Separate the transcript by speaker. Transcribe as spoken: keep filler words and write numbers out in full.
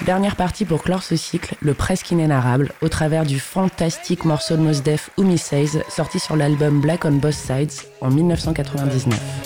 Speaker 1: Dernière partie pour clore ce cycle, le presque inénarrable, au travers du fantastique morceau de Mos Def Who Me Says, sorti sur l'album Black on Both Sides en dix-neuf cent quatre-vingt-dix-neuf.